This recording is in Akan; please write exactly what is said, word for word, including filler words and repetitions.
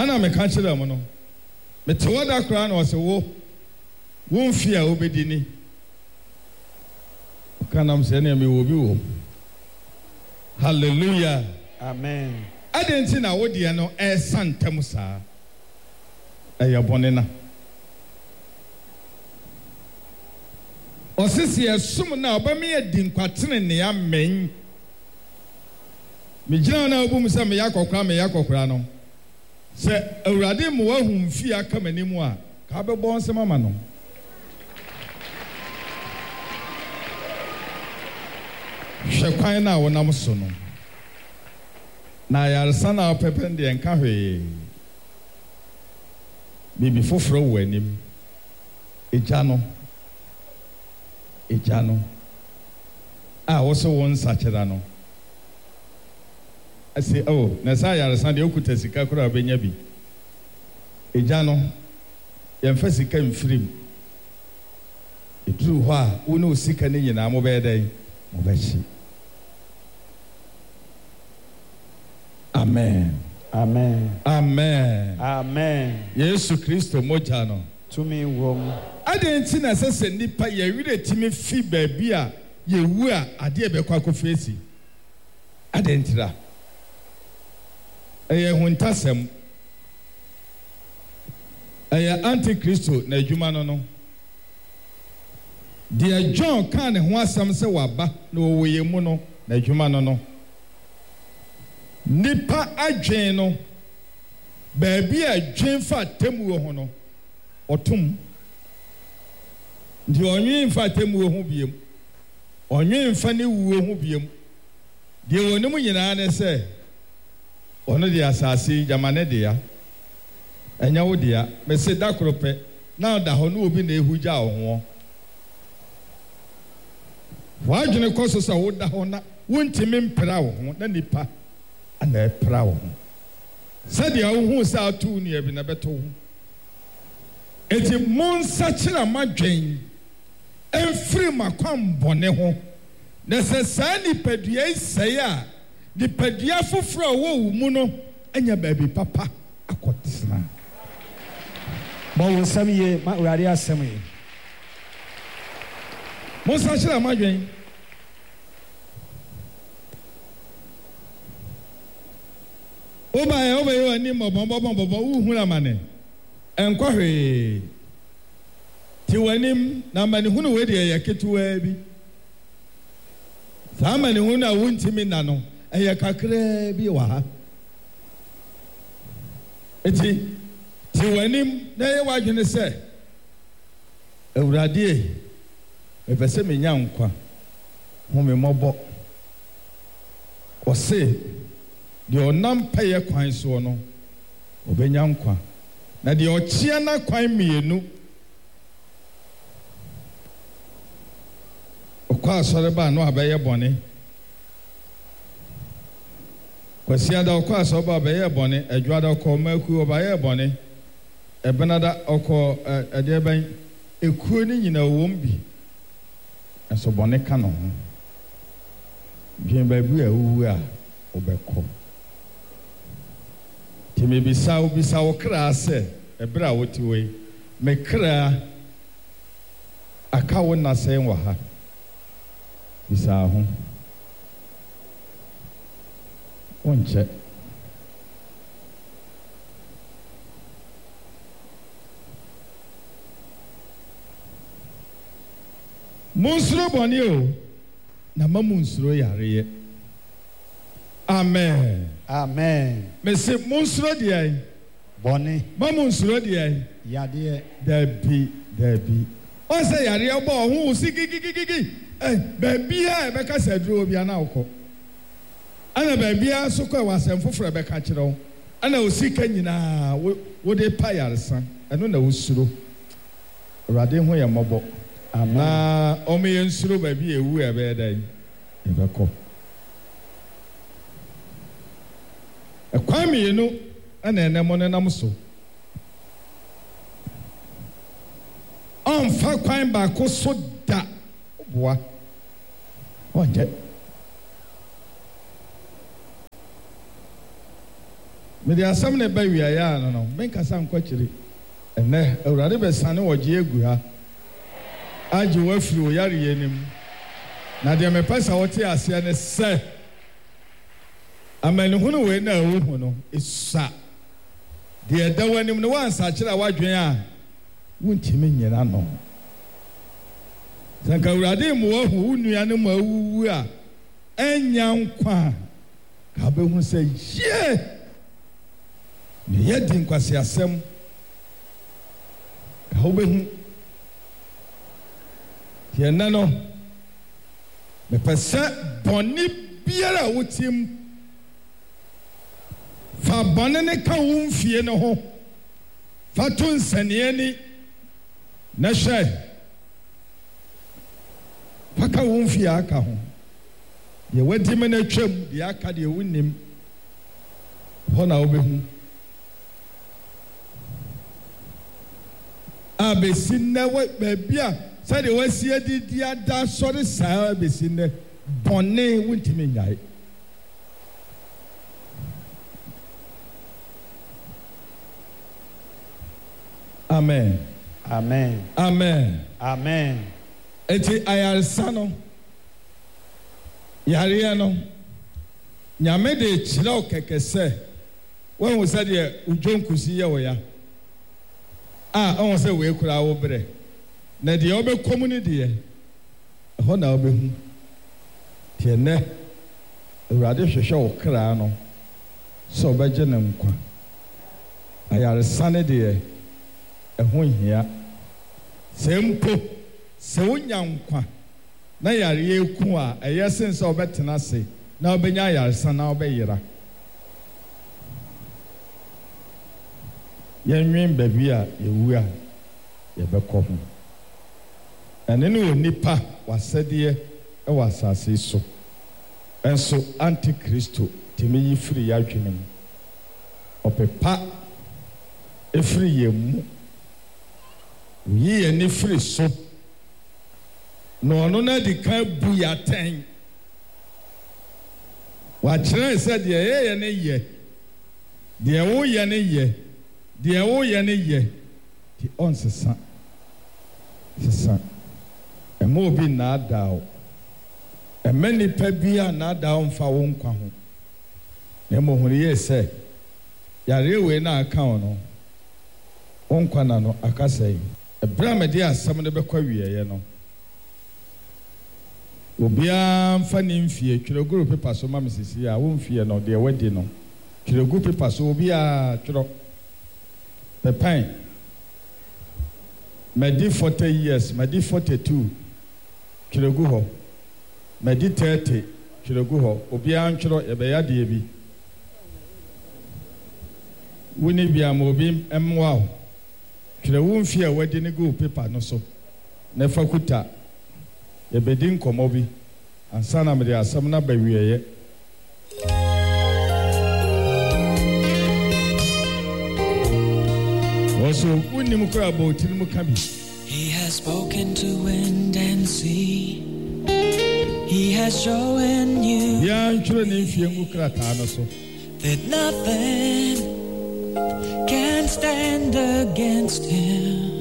ana me ka kyerɛ mo no me te wada kra na ɔse wo wo mfi a obedi ni kanam sɛ ne me wo bi wo hallelujah amen adenti na wo de no e santem saa ɛyɛ bɔne na ɔsisi ɛsom na ɔbɛme adi nkwatene ne amɛn me gyina na obum sɛ me yakɔkora me yakɔkora no sɛ awurade mo wahu mfi aka m'anim a ka bɛbɔ nsɛm ama no hwɛ kwan na wonam so no na yaresa na ɔpɛpɛ de nka hwee bibi foforo wɔ anim egya no egya no a wɔso wɔn nsakyera no ase oh na sa yaresa de okuta sika kora benya bi egya no yɛmfa sika mfirim eduru hɔ a wo ne osika ne nyinaa mo bɛyɛ dɛn mo bɛhye amen amen amen amen Yesu Kristo moja no tumi wom adenti na sese nipa ye wire timi fi baabi a ye wu a ade ebekwa akofesi adentira eye huntasem eye antikristo na adwuma no no de John kan ne ho asem se waba na owoye mu no na adwuma no no nipa adwen no baabi a adwen fa temu ho no otum ndi onwe mfa temu ho biem onwe mfa ne wuo ho biem de wonim nyinaa ne se ono de asase jamane de ya enya wo de ya me se dakrope na da ho no obi na ehugya wo ho wadwene koso sa wo da ho na wontimi mpra wo ho na nipa ana epra wo ho sadia wo hu sa atu ne abi na beto ho eti monsa kyera madwen emfiri makwan bone ho na se sa nipadua isɛe a nipadua foforo wo wu mu no anya baabi papa akɔtena bo wo sam ye ma urade asɛm ye monsa kyera madwen oba ya oba yo ani mbobon bobon bobon uhu na mane enkɔhwe ti wanim na mane hunu we de ya ketuwa bi sa mane hunu a wontimi na no ɛyɛ kakra bi wa ha eti ti wanim na ye wadwene sɛ awurade e pese me nya nkwa hu me mɔbɔ ɔse de onam peye kwan so no obenya nkwa na de ochia na kwan mienu okwa asore ba no abeye bone kwasia da okwa asore ba abeye bone adwada okọ maku obaye bone ebenada okọ ade ban ekuo ni nyina wom bi eso bone ka no ho bien ba bu a wu a obekọ Timi bisa ubisa okra se ebra wotiwe me kra aka wona sen wa ha bisa ho onche Munsuro boni o na mamunsuro yare amen amen me se munsuro de ai boni mamunsuro de ai yade dabi dabi o se yare obo ho usigigigigi eh baby a be ka saduro bia na ukọ ana baby a so kwa wasem foforo be ka kire wo ana osika nyina wo de pa yaresa eno na usuro urade ho ye mobo ama o me nsuro baby ewu e be dai e be ko e kwa me no ana enemo ne nam so on fa kwan ba ko so da boa onje me de asam ne ba wiaye ano no menka sa nkwakiri ene awurade be sane wogye egu ha age wafiri wo yare yenim na de me pesa wote ase ne se amani hunu we na awu hu no isa de da wanim no wansa kira wadwen a wuntimi nyina no sanka awurade mu wahu unua ne mu awuwu a enya nkwa ka be hu se ye ne yedi nkwase asem ka ho be hu ye na no me pesa boni biara wotim fa boni ne ka wo mfie ne ho fa to nsane ni na hwe fa ka wo mfie aka ho ye wadi me na twam de aka de wonim ho na wo be hu abesinna we babia say the wasie di dia da sori saa abesinna bone wuntimi nyai amen Amen. amen Amen. eti ayaresa no yare no nyame de kyerɛ o kɛkɛsɛ wɔn wo sɛ de udwonkusi yɛ wo ya a ɔn sɛ we kura wo brɛ na de obɛkom ne de ɛhɔ na obɛhu tie nɛ awurade hwehwɛ wo kra no sɛ obɛgye ne nkwa ayaresa ne de ɛho hia sɛ mpo sɛ wonya nkwa na yare eku a ɛyɛ sen sɛ obɛtena se na obɛnya ayaresa na obɛyera yɛnwen baabi a yɛwu a yɛbɛkɔ ho ɛne ne wɔ nipa wasɛdeɛ ɛwɔ asase so ɛnso antikristo tumi yi firi yɛadwene mu ɔpepa efiri yɛn mu yi yɛn ni firi so na ɔno na di kan bu yɛatɛn wakyerɛ sɛ deɛ yɛyɛ ne yɛ deɛ woyɛ ne yɛ deɛ woyɛ ne yɛ di ɔnsesa sesa ɛma obi naadaa wo ɛma nipa bi a naadaa wo mfa wo nkwa ho na ɛma ohun yɛ sɛ yare wei na aka wo no wo nkwa na no akasa yi ɛberɛ a mede asɛm no bɛkɔ wieɛ no obiara mfa ne mfie twerɛ gu pepa so ma me sisi a wo mfie no deɛ wadi no twerɛ gu pepa so obiara twerɛ pɛpɛn madi forty years madi forty-two twerɛ gu hɔ madi thirty twerɛ gu hɔ obiara ntwerɛ yɛbɛyɛ adeɛ bi woni bia ma obi mmoa wo twerɛ wo mfie a wadi ne gu pepa no so na fa kuta yɛbɛdi nkɔmmɔ bi ansa na mede asɛm no ba wieɛ wɔso wonim kora abɔwotiri mu ka bi He has spoken to wind and sea. He has shown you yɛa ntwerɛ ne mfie ngu krataa no so that nothing can stand against him.